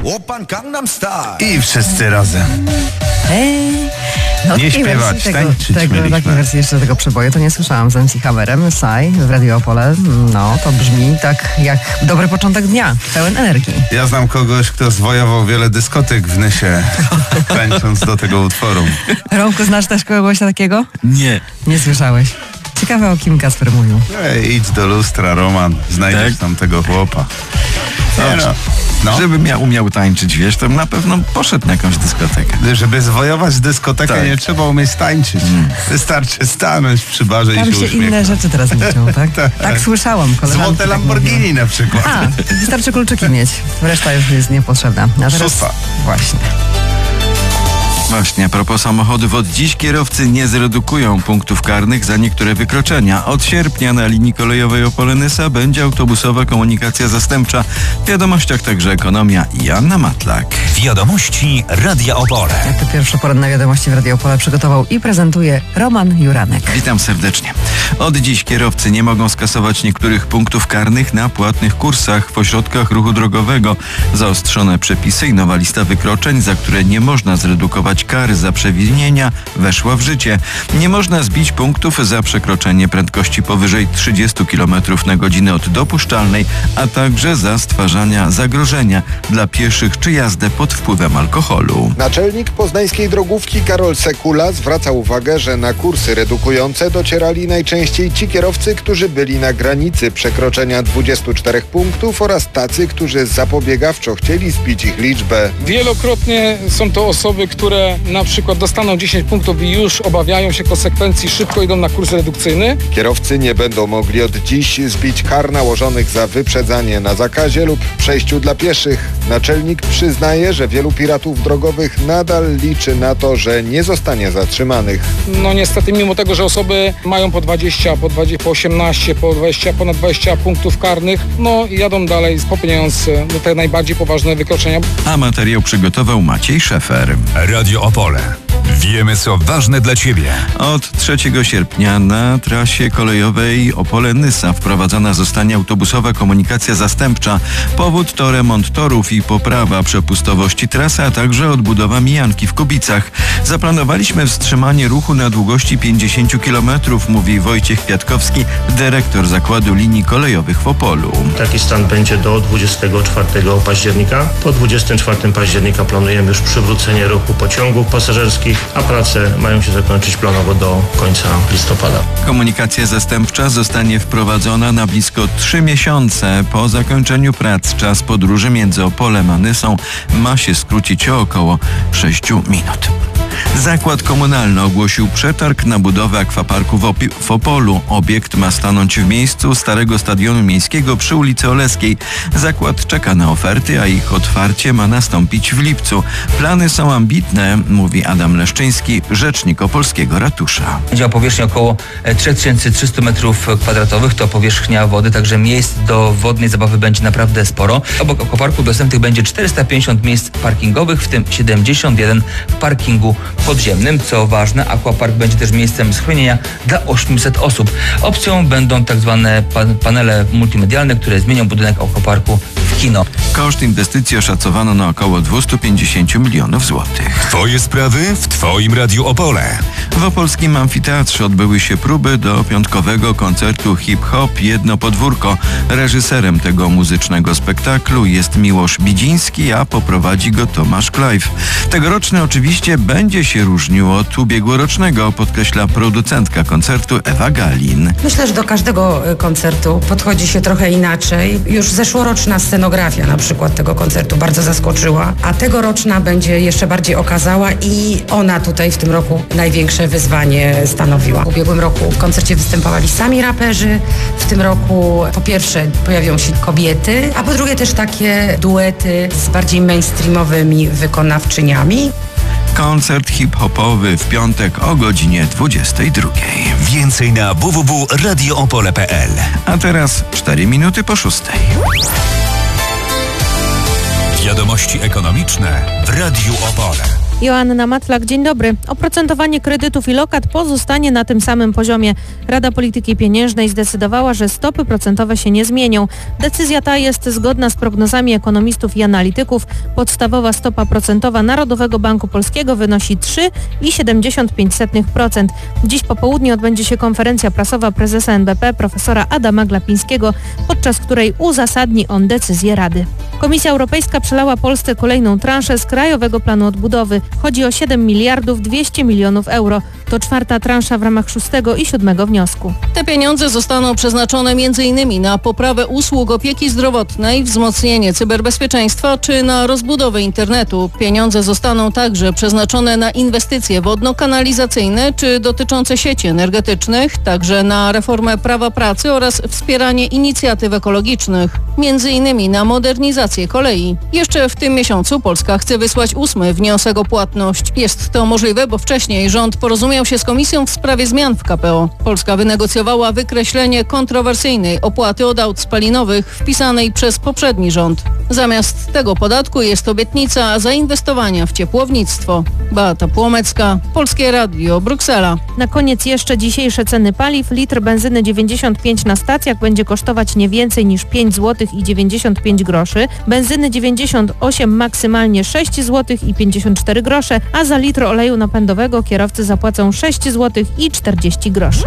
Oppan Gangnam Style. I wszyscy razem. Hej! No, Nie śpiewać, tańczyć mieliśmy. Takiej wersji jeszcze tego przeboju to nie słyszałam z MC Hammerem. Sai w Radio Opole. No, to brzmi tak jak dobry początek dnia, pełen energii. Ja znam kogoś, kto zwojował wiele dyskotek w Nysie, tańcząc do tego utworu. Romku, znasz też kogoś takiego? Nie. Nie słyszałeś. Ciekawe, o kim Kacper mówił. Idź do lustra, Roman, znajdziesz tam tego chłopa. No. Żebym ja umiał tańczyć, wiesz, to na pewno poszedł na jakąś dyskotekę. Żeby zwojować dyskotekę, nie trzeba umieć tańczyć. Wystarczy stanąć przy barze tam i się się uśmiechnąć. inne rzeczy teraz liczą, tak? Tak słyszałam. Złote Lamborghini na przykład. Wystarczy kluczyki mieć. Reszta już jest niepotrzebna. A teraz Szósta. Właśnie, a propos samochodów, od dziś kierowcy nie zredukują punktów karnych za niektóre wykroczenia. Od sierpnia na linii kolejowej Opole-Nysa będzie autobusowa komunikacja zastępcza. W wiadomościach także ekonomia i Anna Matlak. Wiadomości Radia Opole. Jak to pierwsze poranne wiadomości w Radio Opole przygotował i prezentuje Roman Juranek. Witam serdecznie. Od dziś kierowcy nie mogą skasować niektórych punktów karnych na płatnych kursach w ośrodkach ruchu drogowego. Zaostrzone przepisy i nowa lista wykroczeń, za które nie można zredukować kary za przewinienia, weszła w życie. Nie można zbić punktów za przekroczenie prędkości powyżej 30 km na godzinę od dopuszczalnej, a także za stwarzania zagrożenia dla pieszych czy jazdę pod wpływem alkoholu. Naczelnik poznańskiej drogówki Karol Sekula zwraca uwagę, że na kursy redukujące docierali najczęściej ci kierowcy, którzy byli na granicy przekroczenia 24 punktów oraz tacy, którzy zapobiegawczo chcieli zbić ich liczbę. Wielokrotnie są to osoby, które na przykład dostaną 10 punktów i już obawiają się konsekwencji, szybko idą na kurs redukcyjny. Kierowcy nie będą mogli od dziś zbić kar nałożonych za wyprzedzanie na zakazie lub przejściu dla pieszych. Naczelnik przyznaje, że wielu piratów drogowych nadal liczy na to, że nie zostanie zatrzymanych. No niestety, mimo tego, że osoby mają po 20, po 18, po 20, ponad 20 punktów karnych, no jadą dalej, popełniając te najbardziej poważne wykroczenia. A materiał przygotował Maciej Szefer. Radio Opole. Wiemy, co ważne dla Ciebie. Od 3 sierpnia na trasie kolejowej Opole-Nysa wprowadzona zostanie autobusowa komunikacja zastępcza. Powód to remont torów i poprawa przepustowości trasy, a także odbudowa mijanki w Kubicach. Zaplanowaliśmy wstrzymanie ruchu na długości 50 km, mówi Wojciech Kwiatkowski, dyrektor Zakładu Linii Kolejowych w Opolu. Taki stan będzie do 24 października. Po 24 października planujemy już przywrócenie ruchu pociągów pasażerskich, a prace mają się zakończyć planowo do końca listopada. Komunikacja zastępcza zostanie wprowadzona na blisko 3 miesiące. Po zakończeniu prac czas podróży między Opolem a Nysą ma się skrócić o około 6 minut. Zakład komunalny ogłosił przetarg na budowę akwaparku w Opolu. Obiekt ma stanąć w miejscu starego stadionu miejskiego przy ulicy Oleskiej. Zakład czeka na oferty, a ich otwarcie ma nastąpić w lipcu. Plany są ambitne, mówi Adam Leszczyński, rzecznik opolskiego ratusza. Będzie o powierzchni około 3300 m2, to powierzchnia wody, także miejsc do wodnej zabawy będzie naprawdę sporo. Obok akwaparku dostępnych będzie 450 miejsc parkingowych, w tym 71 w parkingu podziemnym. Co ważne, akwapark będzie też miejscem schronienia dla 800 osób. Opcją będą tak zwane panele multimedialne, które zmienią budynek akwaparku w kino. Koszt inwestycji oszacowano na około 250 milionów złotych. Twoje sprawy w Twoim Radiu Opole. W opolskim amfiteatrze odbyły się próby do piątkowego koncertu hip-hop Jedno podwórko. Reżyserem tego muzycznego spektaklu jest Miłosz Bidziński, a poprowadzi go Tomasz Klajf. Tegoroczny oczywiście będzie się różnił od ubiegłorocznego, podkreśla producentka koncertu Ewa Galin. Myślę, że do każdego koncertu podchodzi się trochę inaczej. Już zeszłoroczna scenografia na przykład tego koncertu bardzo zaskoczyła, a tegoroczna będzie jeszcze bardziej okazała i ona tutaj w tym roku największe wyzwanie stanowiła. W ubiegłym roku w koncercie występowali sami raperzy. W tym roku po pierwsze pojawią się kobiety, a po drugie też takie duety z bardziej mainstreamowymi wykonawczyniami. Koncert hip-hopowy w piątek o godzinie 22. Więcej na www.radioopole.pl. A teraz 4 minuty po 6. Wiadomości ekonomiczne w Radiu Opole. Joanna Matlak, dzień dobry. Oprocentowanie kredytów i lokat pozostanie na tym samym poziomie. Rada Polityki Pieniężnej zdecydowała, że stopy procentowe się nie zmienią. Decyzja ta jest zgodna z prognozami ekonomistów i analityków. Podstawowa stopa procentowa Narodowego Banku Polskiego wynosi 3,75%. Dziś po południu odbędzie się konferencja prasowa prezesa NBP profesora Adama Glapińskiego, podczas której uzasadni on decyzję Rady. Komisja Europejska przelała Polsce kolejną transzę z Krajowego Planu Odbudowy. Chodzi o 7 miliardów 200 milionów euro. To czwarta transza w ramach 6. i 7. wniosku. Te pieniądze zostaną przeznaczone m.in. na poprawę usług opieki zdrowotnej, wzmocnienie cyberbezpieczeństwa czy na rozbudowę internetu. Pieniądze zostaną także przeznaczone na inwestycje wodno-kanalizacyjne czy dotyczące sieci energetycznych, także na reformę prawa pracy oraz wspieranie inicjatyw ekologicznych, m.in. na modernizację kolei. Jeszcze w tym miesiącu Polska chce wysłać 8. wniosek o płatność. Jest to możliwe, bo wcześniej rząd porozumiał się z Komisją w sprawie zmian w KPO. Polska wynegocjowała wykreślenie kontrowersyjnej opłaty od aut spalinowych wpisanej przez poprzedni rząd. Zamiast tego podatku jest obietnica zainwestowania w ciepłownictwo. Beata Płomecka, Polskie Radio, Bruksela. Na koniec jeszcze dzisiejsze ceny paliw. Litr benzyny 95 na stacjach będzie kosztować nie więcej niż 5 zł i 95 groszy. Benzyny 98 maksymalnie 6 zł i 54 grosze, a za litr oleju napędowego kierowcy zapłacą 6 zł i 40 groszy.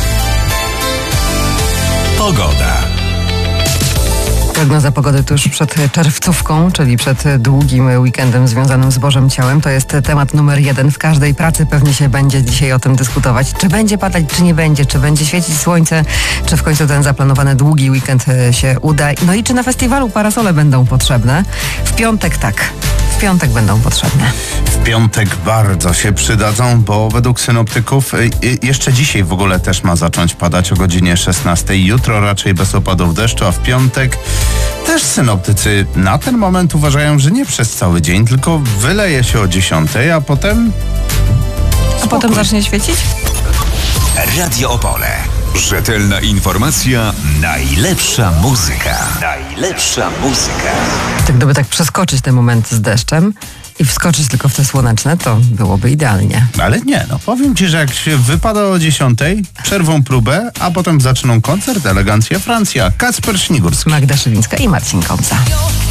Pogoda. Prognoza pogody tuż przed czerwcówką, czyli przed długim weekendem związanym z Bożym Ciałem. To jest temat numer 1. W każdej pracy pewnie się będzie dzisiaj o tym dyskutować. Czy będzie padać, czy nie będzie, czy będzie świecić słońce, czy w końcu ten zaplanowany długi weekend się uda. No i czy na festiwalu parasole będą potrzebne? W piątek tak. W piątek będą potrzebne. W piątek bardzo się przydadzą, bo według synoptyków jeszcze dzisiaj w ogóle też ma zacząć padać o godzinie 16. Jutro raczej bez opadów deszczu, a w piątek też synoptycy na ten moment uważają, że nie przez cały dzień, tylko wyleje się o 10, a potem... A potem zacznie świecić? Radio Opole. Rzetelna informacja, najlepsza muzyka. Najlepsza muzyka. Tak, gdyby tak przeskoczyć te momenty z deszczem i wskoczyć tylko w te słoneczne, to byłoby idealnie. Ale nie, no powiem ci, że jak się wypada o 10, przerwą próbę, a potem zaczną koncert Elegancja Francja. Kacper Śnigurski. Magda Szylińska i Marcin Kąsa.